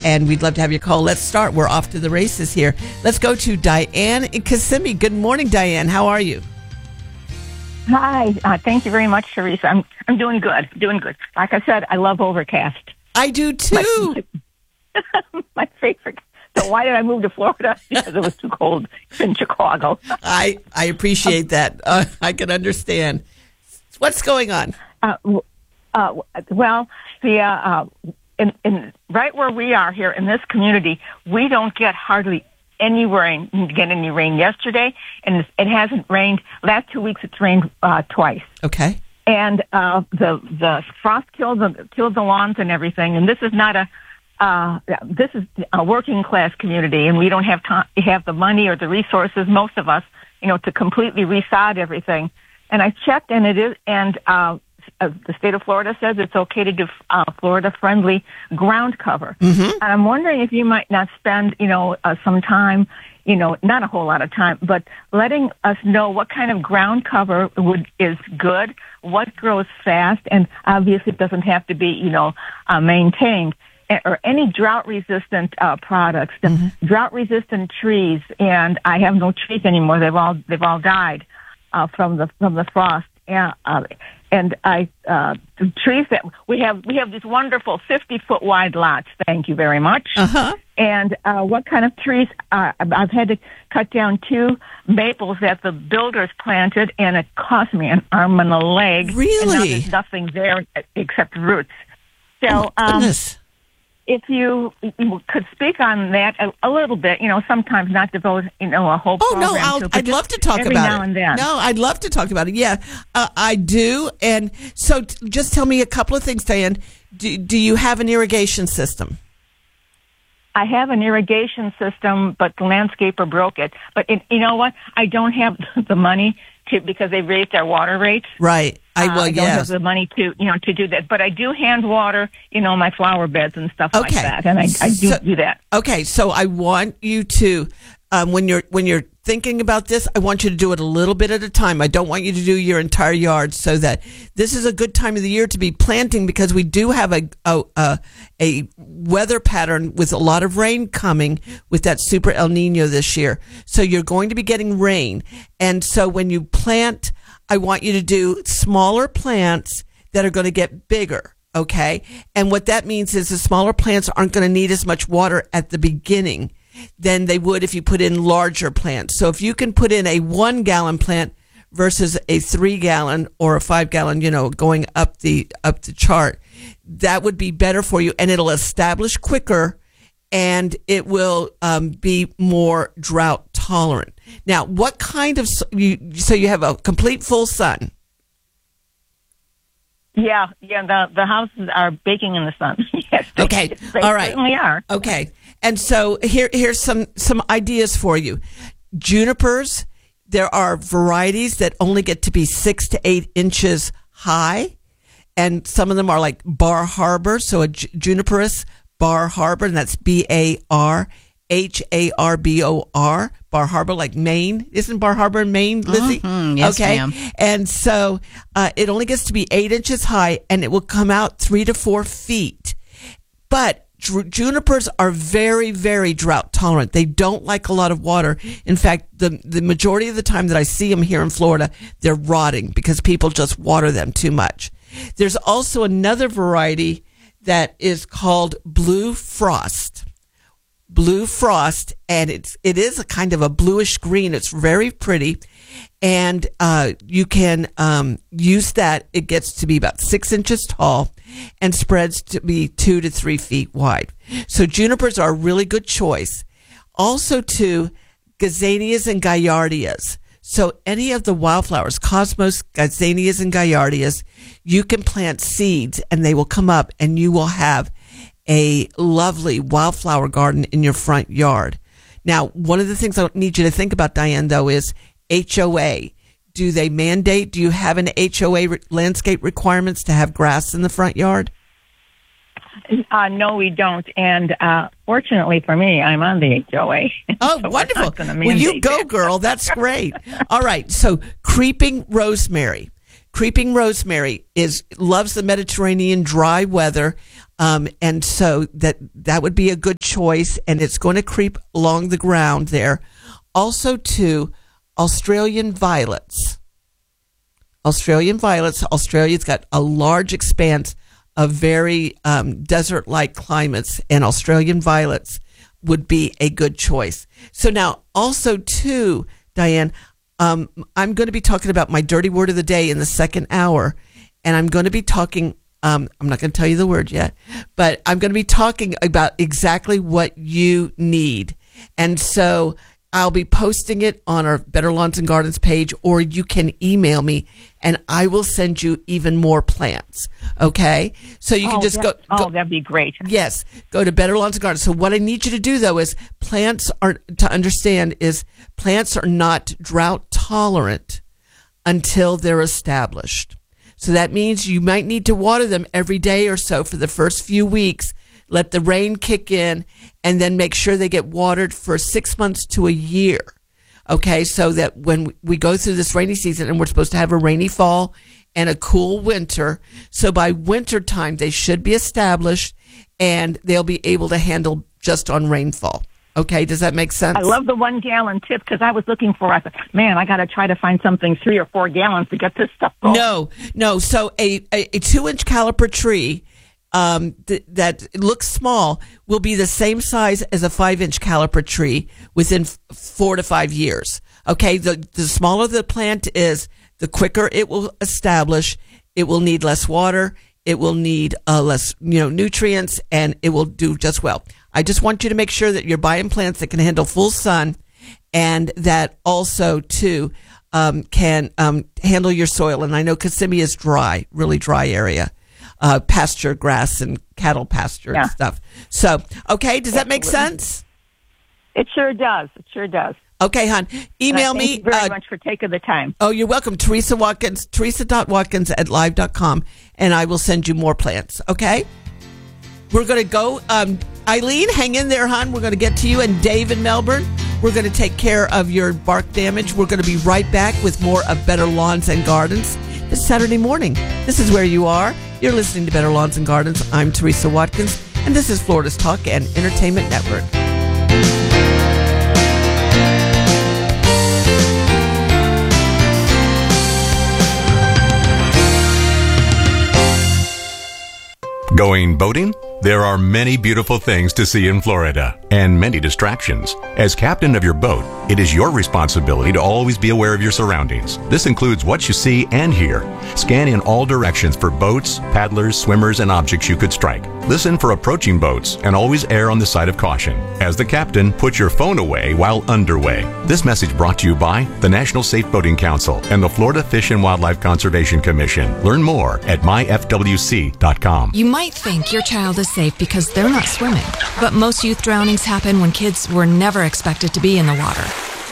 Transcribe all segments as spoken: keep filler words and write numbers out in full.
and we'd love to have your call. Let's start. We're off to the races here. Let's go to Diane in Kissimmee. Good morning, Diane. How are you? Hi. Uh, thank you very much, Teresa. I'm I'm doing good. Doing good. Like I said, I love Overcast. I do too. My, my favorite. So why did I move to Florida? Because it was too cold in Chicago. I, I appreciate that. Uh, I can understand. What's going on? Uh, uh, well, the uh, uh, in, in right where we are here in this community, we don't get hardly any rain. Get any rain yesterday, and it hasn't rained. Last two weeks, it's rained uh, twice. Okay. And uh, the the frost killed the killed the lawns and everything. And this is not a uh, this is a working class community, and we don't have time, have the money or the resources. Most of us, you know, to completely resod everything. And I checked, and it is, and uh, uh, the state of Florida says it's okay to do uh, Florida-friendly ground cover. Mm-hmm. And I'm wondering if you might not spend, you know, uh, some time, you know, not a whole lot of time, but letting us know what kind of ground cover would is good, what grows fast, and obviously it doesn't have to be, you know, uh, maintained, or any drought-resistant uh, products, mm-hmm. drought-resistant trees. And I have no trees anymore; they've all they've all died. Uh, from the from the frost, and uh, and I uh, the trees that we have we have these wonderful fifty foot wide lots. Thank you very much. Uh-huh. And uh, what kind of trees? Uh, I've had to cut down two maples that the builders planted, and it cost me an arm and a leg. Really? And now there's nothing there except roots. So. Oh, goodness. Um, If you, you could speak on that a, a little bit, you know, sometimes not devote, you know, a whole oh, program no, I'll, to it, I'd love to talk every about now it. And then. No, I'd love to talk about it. Yeah, uh, I do. And so t- just tell me a couple of things, Diane. Do, do you have an irrigation system? I have an irrigation system, but the landscaper broke it. But it, you know what? I don't have the money to, because they raised our water rates. Right. I, well, uh, I don't yes. have the money to, you know, to do that. But I do hand water, you know, my flower beds and stuff okay. like that. And I, I do so, do that. Okay. So I want you to, um, when you're, when you're thinking about this, I want you to do it a little bit at a time. I don't want you to do your entire yard, so that this is a good time of the year to be planting, because we do have a, a, a, a weather pattern with a lot of rain coming with that super El Nino this year. So you're going to be getting rain. And so when you plant, I want you to do smaller plants that are going to get bigger. Okay. And what that means is the smaller plants aren't going to need as much water at the beginning than they would if you put in larger plants. So if you can put in a one gallon plant versus a three gallon or a five gallon, you know, going up the, up the chart, that would be better for you, and it'll establish quicker, and it will um, be more drought tolerant. Now, what kind of, you, so you have a complete full sun? Yeah, yeah. The the houses are baking in the sun. Yes. They, okay. They All right. certainly are. Okay. And so here here's some some ideas for you. Junipers. There are varieties that only get to be six to eight inches high, and some of them are like Bar Harbor. So a Juniperus Bar Harbor, and that's B A R H A R B O R, Bar Harbor, like Maine. Isn't Bar Harbor in Maine, Lizzie? Mm-hmm. Yes, okay. ma'am. And so uh, it only gets to be eight inches high, and it will come out three to four feet. But dr- junipers are very, very drought tolerant. They don't like a lot of water. In fact, the, the majority of the time that I see them here in Florida, they're rotting because people just water them too much. There's also another variety that is called Blue Frost. Blue Frost, and it's it is a kind of a bluish green. It's very pretty, and uh, you can um, use that. It gets to be about six inches tall and spreads to be two to three feet wide. So junipers are a really good choice. Also, too, gazanias and gaillardias. So any of the wildflowers, cosmos, gazanias, and gaillardias, you can plant seeds, and they will come up, and you will have a lovely wildflower garden in your front yard. Now, one of the things I need you to think about, Diane, though, is H O A. Do they mandate, do you have an H O A re- landscape requirements to have grass in the front yard? Uh, no, we don't. And uh, fortunately for me, I'm on the H O A. Oh, so wonderful. Well, you go, girl. That's great. All right. So creeping rosemary. creeping rosemary is loves the Mediterranean dry weather, um, and so that that would be a good choice. And it's going to creep along the ground there. Also, too, Australian violets. Australian violets. Australia's got a large expanse of very um, desert-like climates, and Australian violets would be a good choice. So now, also, too, Diane, um, I'm going to be talking about my dirty word of the day in the second hour, and I'm going to be talking, um, I'm not going to tell you the word yet, but I'm going to be talking about exactly what you need. And so I'll be posting it on our Better Lawns and Gardens page, or you can email me and I will send you even more plants. Okay? So you can oh, just that, go, go. Oh, that'd be great. Yes. Go to Better Lawns and Gardens. So what I need you to do, though, is plants are, to understand, is plants are not drought tolerant until they're established. So that means you might need to water them every day or so for the first few weeks. Let the rain kick in, and then make sure they get watered for six months to a year. Okay, so that when we go through this rainy season, and we're supposed to have a rainy fall and a cool winter, so by winter time they should be established and they'll be able to handle just on rainfall. Okay, does that make sense? I love the one gallon tip because I was looking for, I thought, man, I got to try to find something three or four gallons to get this stuff going. No, no. So a, a, a two inch caliper tree Um, th- that looks small will be the same size as a five inch caliper tree within f- four to five years. Okay. The, the smaller the plant is, the quicker it will establish. It will need less water. It will need uh, less, you know, nutrients, and it will do just well. I just want you to make sure that you're buying plants that can handle full sun, and that also too, um, can, um, handle your soil. And I know Kissimmee is dry, really dry area. Uh, pasture grass and cattle pasture yeah. and stuff. So, okay, does that make Absolutely. sense? It sure does. It sure does. Okay, hon. Email uh, thank me. Thank you very uh, much for taking the time. Oh, you're welcome. Teresa Watkins, teresa dot watkins at live dot com, and I will send you more plants, okay? We're going to go. Um, Eileen, hang in there, hon. We're going to get to you. And Dave in Melbourne, we're going to take care of your bark damage. We're going to be right back with more of Better Lawns and Gardens this Saturday morning. This is where you are. You're listening to Better Lawns and Gardens. I'm Teresa Watkins, and this is Florida's Talk and Entertainment Network. Going boating? There are many beautiful things to see in Florida, and many distractions. As captain of your boat, it is your responsibility to always be aware of your surroundings. This includes what you see and hear. Scan in all directions for boats, paddlers, swimmers, and objects you could strike. Listen for approaching boats, and always err on the side of caution. As the captain, put your phone away while underway. This message brought to you by the National Safe Boating Council and the Florida Fish and Wildlife Conservation Commission. Learn more at my f w c dot com. You might think your child is safe because they're not swimming, but most youth drownings happen when kids were never expected to be in the water.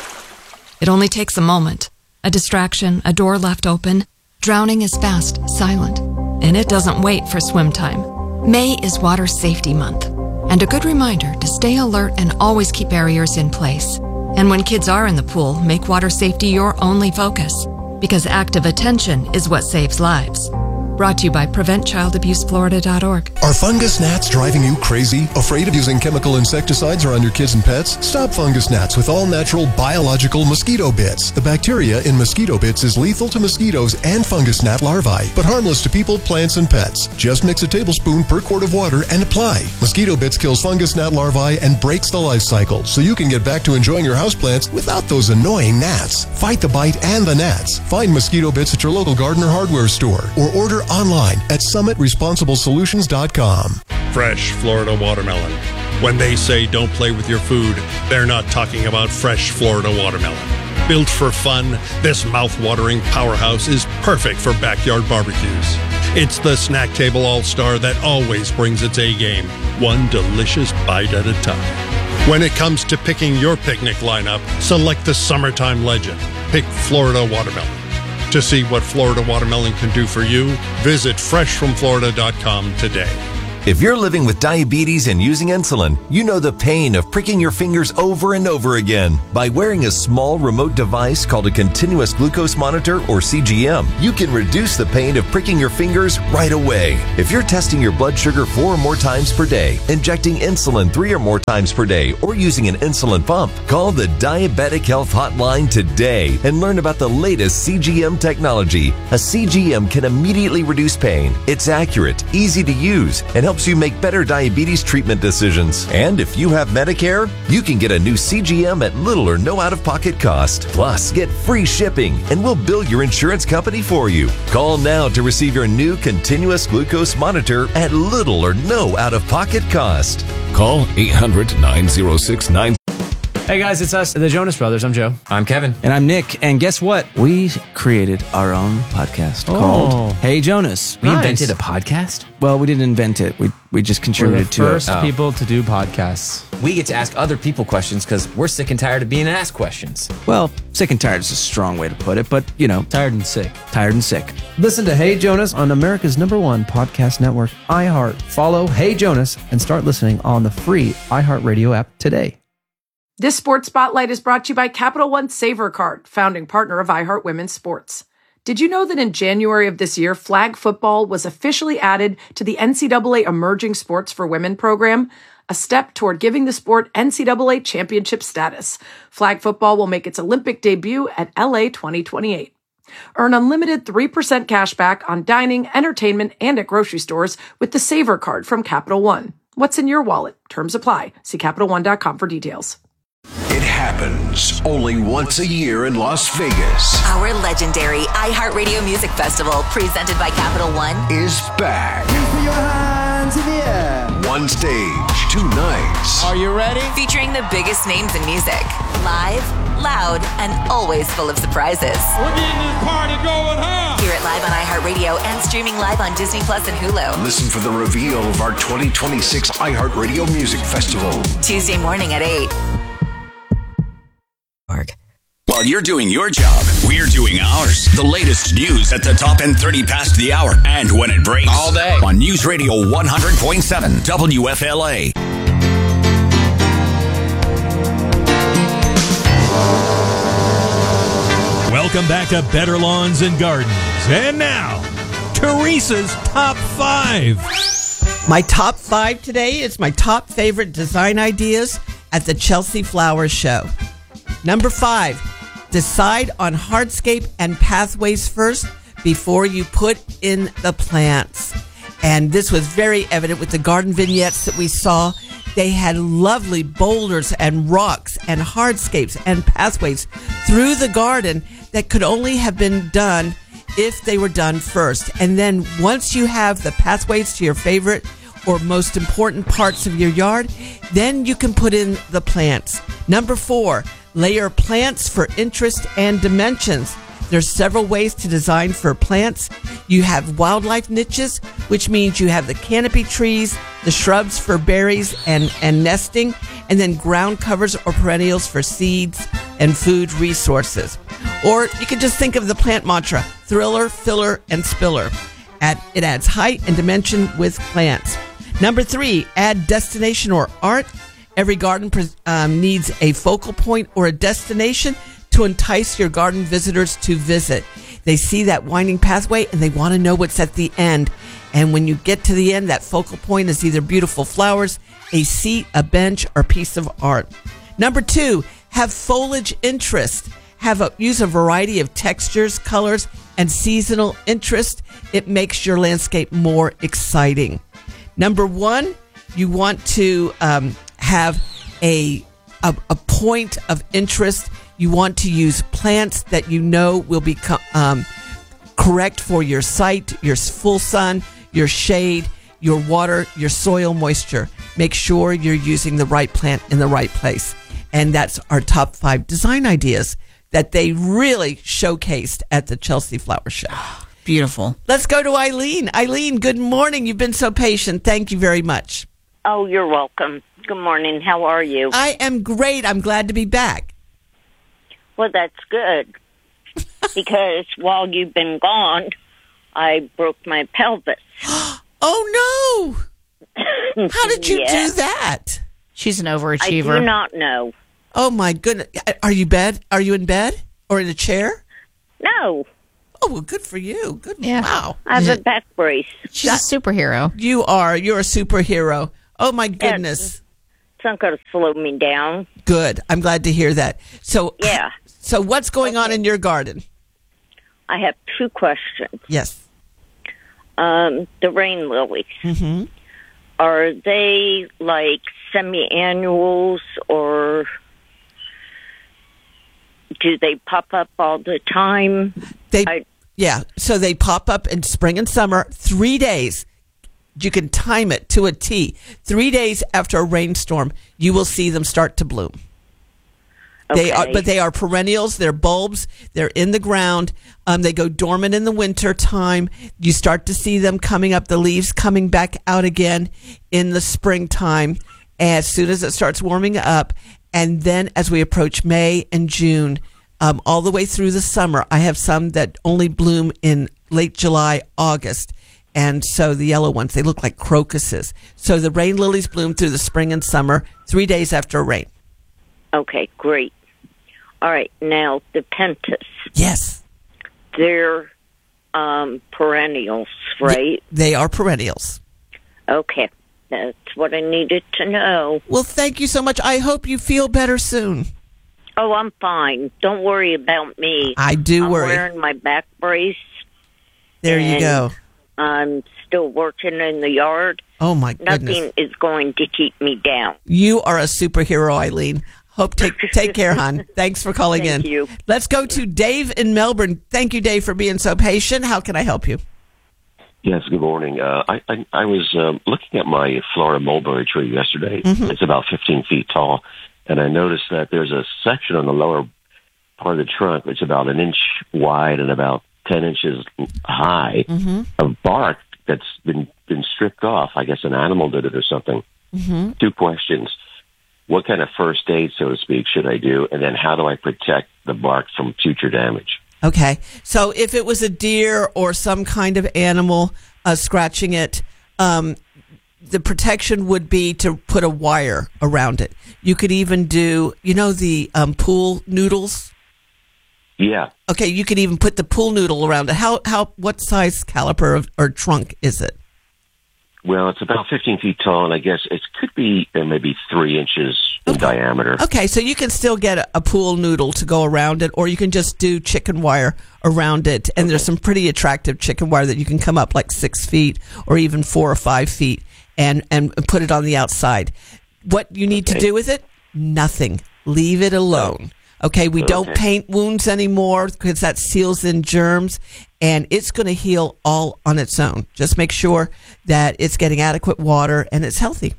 It only takes a moment, a distraction, a door left open. Drowning is fast, silent, and it doesn't wait for swim time. May is Water Safety Month, and a good reminder to stay alert and always keep barriers in place. And when kids are in the pool, make water safety your only focus, because active attention is what saves lives. Brought to you by prevent child abuse florida dot org. Are fungus gnats driving you crazy? Afraid of using chemical insecticides around your kids and pets? Stop fungus gnats with all-natural biological mosquito bits. The bacteria in mosquito bits is lethal to mosquitoes and fungus gnat larvae, but harmless to people, plants, and pets. Just mix a tablespoon per quart of water and apply. Mosquito bits kills fungus gnat larvae and breaks the life cycle, so you can get back to enjoying your houseplants without those annoying gnats. Fight the bite and the gnats. Find mosquito bits at your local garden or hardware store, or order online at summit responsible solutions dot com. Fresh Florida watermelon. When they say don't play with your food, they're not talking about fresh Florida watermelon. Built for fun, this mouth-watering powerhouse is perfect for backyard barbecues. It's the snack table all-star that always brings its A-game, one delicious bite at a time. When it comes to picking your picnic lineup, select the summertime legend. Pick Florida watermelon. To see what Florida watermelon can do for you, visit fresh from florida dot com today. If you're living with diabetes and using insulin, you know the pain of pricking your fingers over and over again. By wearing a small remote device called a continuous glucose monitor, or C G M, you can reduce the pain of pricking your fingers right away. If you're testing your blood sugar four or more times per day, injecting insulin three or more times per day, or using an insulin pump, call the Diabetic Health Hotline today and learn about the latest C G M technology. A C G M can immediately reduce pain. It's accurate, easy to use, and helps you make better diabetes treatment decisions. And if you have Medicare, you can get a new C G M at little or no out-of-pocket cost. Plus, get free shipping, and we'll bill your insurance company for you. Call now to receive your new continuous glucose monitor at little or no out-of-pocket cost. Call eight hundred, nine oh six, nine. Hey guys, it's us, the Jonas Brothers. I'm Joe. I'm Kevin. And I'm Nick. And guess what? We created our own podcast Oh. called Hey Jonas. We invented a podcast? Well, we didn't invent it. We we just We're contributed the to first it. Oh. people to do podcasts. We get to ask other people questions because we're sick and tired of being asked questions. Well, sick and tired is a strong way to put it, but you know, Tired and sick. tired and sick. Listen to Hey Jonas on America's number one podcast network, iHeart. Follow Hey Jonas and start listening on the free iHeartRadio app today. This Sports Spotlight is brought to you by Capital One Savor Card, founding partner of iHeart Women's Sports. Did you know that in January of this year, flag football was officially added to the N C double A Emerging Sports for Women program, a step toward giving the sport N C double A championship status? Flag football will make its Olympic debut at L A twenty twenty-eight. Earn unlimited three percent cash back on dining, entertainment, and at grocery stores with the Savor Card from Capital One. What's in your wallet? Terms apply. See Capital One dot com for details. It happens only once a year in Las Vegas. Our legendary iHeartRadio Music Festival, presented by Capital One, Is back. Put your hands in the air. One stage, two nights. Are you ready? featuring the biggest names in music. Live, loud, and always full of surprises. We're getting this party going, huh? Hear it live on iHeartRadio and streaming live on Disney Plus and Hulu. Listen for the reveal of our twenty twenty-six iHeartRadio Music Festival. Tuesday morning at eight. While you're doing your job, we're doing ours. The latest news at the top and thirty past the hour. And when it breaks. All day. On News Radio one hundred point seven W F L A. Welcome back to Better Lawns and Gardens. And now, Teresa's Top five. My top five today is my top favorite design ideas at the Chelsea Flower Show. Number five, decide on hardscape and pathways first before you put in the plants. And this was very evident with the garden vignettes that we saw. They had lovely boulders and rocks and hardscapes and pathways through the garden that could only have been done if they were done first. And then once you have the pathways to your favorite or most important parts of your yard, then you can put in the plants. Number four, layer plants for interest and dimensions. There's several ways to design for plants. You have wildlife niches, which means you have the canopy trees, the shrubs for berries and, and nesting, and then ground covers or perennials for seeds and food resources. Or you can just think of the plant mantra, thriller, filler, and spiller. Add, it adds height and dimension with plants. Number three, add destination or art. Every garden um, needs a focal point or a destination to entice your garden visitors to visit. They see that winding pathway and they want to know what's at the end. And when you get to the end, that focal point is either beautiful flowers, a seat, a bench, or piece of art. Number two, have foliage interest. Have a, use a variety of textures, colors, and seasonal interest. It makes your landscape more exciting. Number one, you want to um, have a, a a point of interest. You want to use plants that you know will be um, correct for your site, your full sun, your shade, your water, your soil moisture. Make sure you're using the right plant in the right place. And that's our top five design ideas that they really showcased at the Chelsea Flower Show. Beautiful. Let's go to Eileen. Eileen, good morning. You've been so patient. Thank you very much. Oh, you're welcome. Good morning. How are you? I am great. I'm glad to be back. Well, that's good. Because while you've been gone, I broke my pelvis. Oh, How did you Yeah. do that? She's an I overachiever. do not know. Oh my goodness! Are you bed? Are you in bed or in a chair? No, Oh, well, good for you. Good. Yeah. Wow. I have a back brace. She's a superhero. You are. You're a superhero. Oh my goodness. It's not going to slow me down. Good. I'm glad to hear that. So Yeah. So what's going on in your garden? I have two questions. Yes. Um, the rain lilies. Mm-hmm. Are they like semi-annuals, or do they pop up all the time? They, I, yeah. So they pop up in spring and summer. Three days. You can time it to a T. Three days after a rainstorm, you will see them start to bloom. They are, Okay. but they are perennials. They're bulbs. They're in the ground. Um, they go dormant in the winter time. You start to see them coming up, the leaves coming back out again in the springtime as soon as it starts warming up. And then as we approach May and June, um, all the way through the summer, I have some that only bloom in late July, August. And so the yellow ones, they look like crocuses. So the rain lilies bloom through the spring and summer, three days after a rain. okay, great. All right, now the pentas. Yes. They're um, perennials, right? They are perennials. Okay, that's what I needed to know. Well, thank you so much. I hope you feel better soon. Oh, I'm fine. Don't worry about me. I do I'm worry. wearing my back brace. There you and go. I'm still working in the yard. Oh, my goodness. Nothing is going to keep me down. You are a superhero, Eileen. Hope take take care, hon. Thanks for calling Thank in. you. Let's go to Dave in Melbourne. Thank you, Dave, for being so patient. How can I help you? Yes, good morning. Uh, I, I, I was um, looking at my Florida mulberry tree yesterday. Mhm. It's about fifteen feet tall, and I noticed that there's a section on the lower part of the trunk that's about an inch wide and about ten inches high Mm-hmm. of bark that's been, been stripped off. I guess an animal did it or something. Mm-hmm. Two questions. What kind of first aid, so to speak, should I do? And then how do I protect the bark from future damage? Okay. So if it was a deer or some kind of animal uh, scratching it, um, the protection would be to put a wire around it. You could even do, you know, the um, pool noodles? Yeah. Okay, you could even put the pool noodle around it. How, how, what size caliper of, or trunk is it? Well, it's about fifteen feet tall, and I guess it could be uh, maybe three inches in diameter. Okay, so you can still get a, a pool noodle to go around it, or you can just do chicken wire around it. And there's some pretty attractive chicken wire that you can come up like six feet or even four or five feet and, and put it on the outside. What you need Okay. to do with it? Nothing. Leave it alone. Okay, we don't Okay. paint wounds anymore because that seals in germs, and it's going to heal all on its own. Just make sure that it's getting adequate water and it's healthy.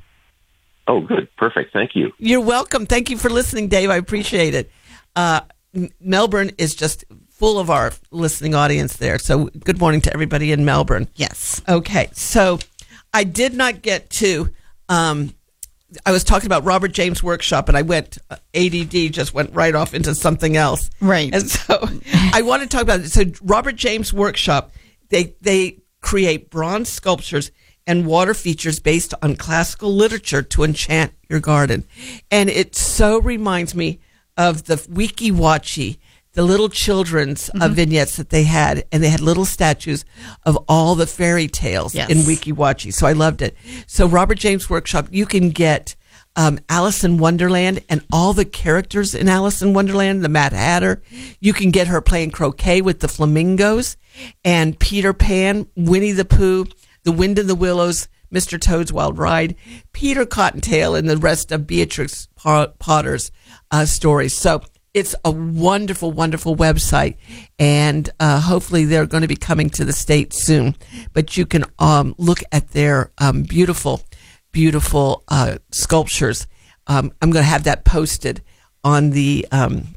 Oh, good. Perfect. Thank you. You're welcome. Thank you for listening, Dave. I appreciate it. Uh, M- Melbourne is just full of our listening audience there. So good morning to everybody in Melbourne. Yes. Okay. So I did not get to, um, I was talking about Robert James Workshop, and I went, uh, A D D just went right off into something else. Right. And so I want to talk about it. So Robert James Workshop, they, they create bronze sculptures and water features based on classical literature to enchant your garden. And it so reminds me of the Wikiwachi, the little children's uh, Mhm. vignettes that they had, and they had little statues of all the fairy tales Yes. in Wikiwachi. So I loved it. So Robert James Workshop, you can get um, Alice in Wonderland and all the characters in Alice in Wonderland, the Mad Hatter. You can get her playing croquet with the flamingos and Peter Pan, Winnie the Pooh, The Wind in the Willows, Mister Toad's Wild Ride, Peter Cottontail, and the rest of Beatrix Potter's uh, stories. So it's a wonderful, wonderful website, and uh, hopefully they're going to be coming to the States soon. But you can um, look at their um, beautiful, beautiful uh, sculptures. Um, I'm going to have that posted on the um,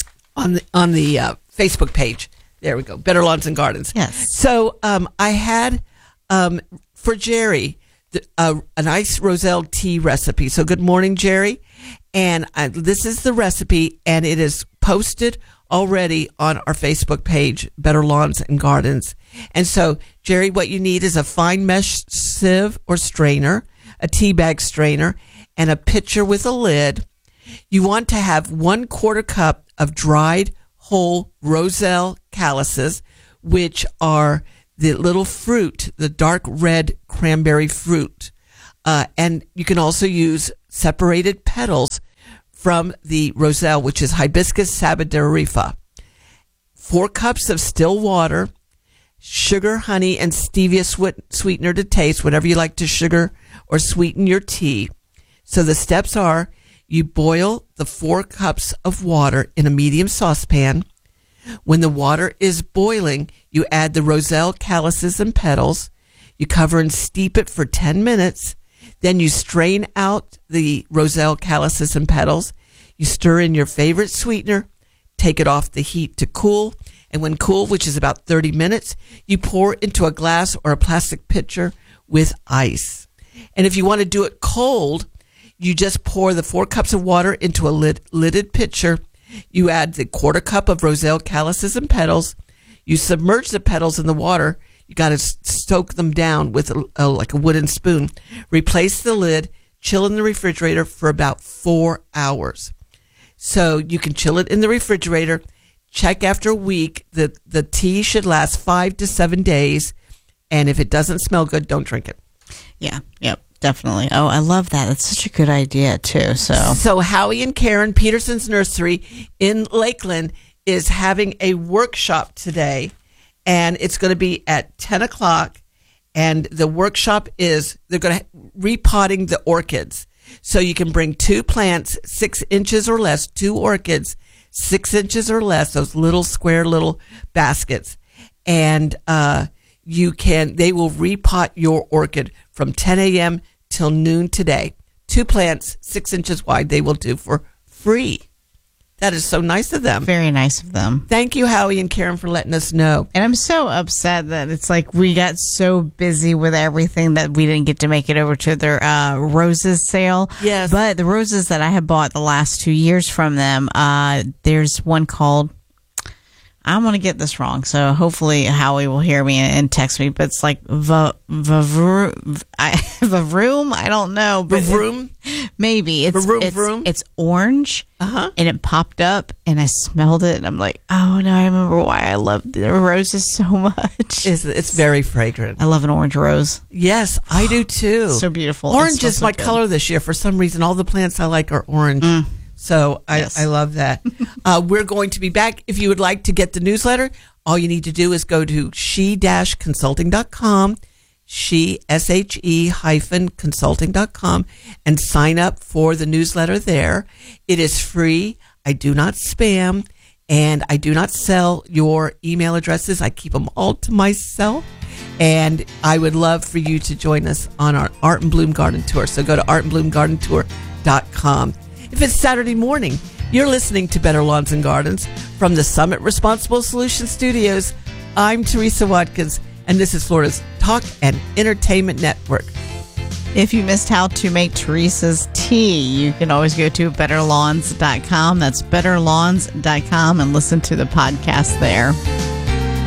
on the on the uh, Facebook page. There we go. Better Lawns and Gardens. Yes. So um, I had um, for Jerry the, uh, a nice Roselle tea recipe. So good morning, Jerry. And uh, this is the recipe, and it is posted already on our Facebook page, Better Lawns and Gardens. And so, Jerry, what you need is a fine mesh sieve or strainer, a tea bag strainer, and a pitcher with a lid. You want to have one quarter cup of dried whole roselle calyces, which are the little fruit, the dark red cranberry fruit. Uh, and you can also use separated petals from the roselle, which is Hibiscus sabidarifa. Four cups of still water, sugar, honey, and stevia sweet- sweetener to taste, whatever you like to sugar or sweeten your tea. So the steps are, you boil the four cups of water in a medium saucepan. When the water is boiling, you add the roselle calyces and petals. You cover and steep it for ten minutes. Then you strain out the roselle calyces and petals. You stir in your favorite sweetener, take it off the heat to cool. And when cool, which is about thirty minutes, you pour into a glass or a plastic pitcher with ice. And if you want to do it cold, you just pour the four cups of water into a lid, lidded pitcher. You add the quarter cup of roselle calyces and petals. You submerge the petals in the water. You got to soak them down with a, a, like a wooden spoon. Replace the lid. Chill in the refrigerator for about four hours. So you can chill it in the refrigerator. Check after a week. The, the tea should last five to seven days. And if it doesn't smell good, don't drink it. Yeah. Yep. Definitely. Oh, I love that. That's such a good idea, too. So, so Howie and Karen, Peterson's Nursery in Lakeland, is having a workshop today, and it's going to be at ten o'clock. And the workshop is, they're going to repotting the orchids. So you can bring two plants, six inches or less, two orchids, six inches or less, those little square little baskets. And uh, you can, they will repot your orchid from ten a.m. till noon today. Two plants, six inches wide, they will do for free. That is so nice of them. Very nice of them. Thank you, Howie and Karen, for letting us know. And I'm so upset that it's like we got so busy with everything that we didn't get to make it over to their uh, roses sale. Yes. But the roses that I have bought the last two years from them, uh, there's one called, I'm going to get this wrong, so hopefully Howie will hear me and text me, but it's like va, va, va, I, Vavroom? I don't know. But Vavroom? It, maybe. It's, Vavroom, it's, vroom? it's orange, uh-huh. and it popped up, and I smelled it, and I'm like, oh, no, I remember why I love the roses so much. It's, it's very fragrant. I love an orange rose. Yes, I do too. So beautiful. Orange is my so color this year. For some reason, all the plants I like are orange. Mm. So I, yes. I love that. uh, we're going to be back. If you would like to get the newsletter, all you need to do is go to she dash consulting dot com, she, S H E hyphen consulting dot com, and sign up for the newsletter there. It is free. I do not spam, and I do not sell your email addresses. I keep them all to myself. And I would love for you to join us on our Art and Bloom Garden Tour. So go to art and bloom garden tour dot com. If it's Saturday morning, you're listening to Better Lawns and Gardens from the Summit Responsible Solutions Studios. I'm Teresa Watkins, and this is Florida's Talk and Entertainment Network. If you missed how to make Teresa's tea, you can always go to better lawns dot com. That's better lawns dot com and listen to the podcast there.